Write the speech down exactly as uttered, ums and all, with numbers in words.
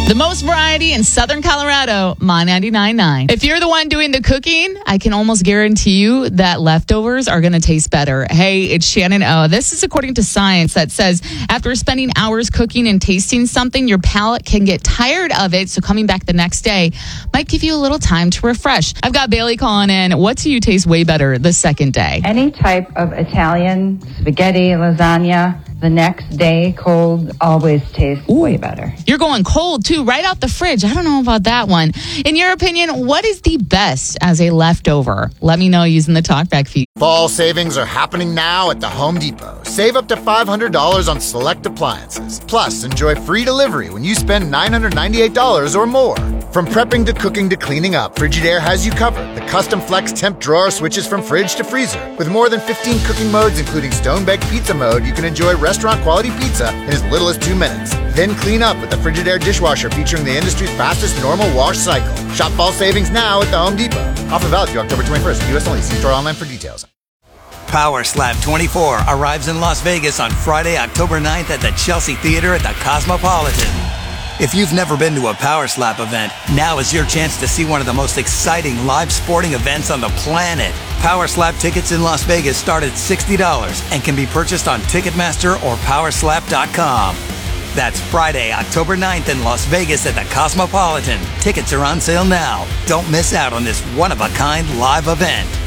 The most variety in Southern Colorado, My ninety-nine point nine. If you're the one doing the cooking, I can almost guarantee you that leftovers are going to taste better. Hey, it's Shannon O. This is according to science that says after spending hours cooking and tasting something, your palate can get tired of it. So coming back the next day might give you a little time to refresh. I've got Bailey calling in. What do you taste way better the second day? Any type of Italian, spaghetti, lasagna, the next day cold always tastes Ooh. way better. You're going cold too, right out the fridge. I don't know about that one. In your opinion, what is the best as a leftover? Let me know using the TalkBack feed. Fall savings are happening now at the Home Depot. Save up to five hundred dollars on select appliances. Plus, enjoy free delivery when you spend nine hundred ninety-eight dollars or more. From prepping to cooking to cleaning up, Frigidaire has you covered. The custom flex temp drawer switches from fridge to freezer. With more than fifteen cooking modes, including stone-baked pizza mode, you can enjoy restaurant-quality pizza in as little as two minutes. Then clean up with the Frigidaire dishwasher featuring the industry's fastest normal wash cycle. Shop fall savings now at the Home Depot. Offer valid through October twenty-first. U S only. See store online for details. Power Slap twenty-four arrives in Las Vegas on Friday, October ninth at the Chelsea Theater at the Cosmopolitan. If you've never been to a Power Slap event, now is your chance to see one of the most exciting live sporting events on the planet. Power Slap tickets in Las Vegas start at sixty dollars and can be purchased on Ticketmaster or power slap dot com. That's Friday, October ninth in Las Vegas at the Cosmopolitan. Tickets are on sale now. Don't miss out on this one-of-a-kind live event.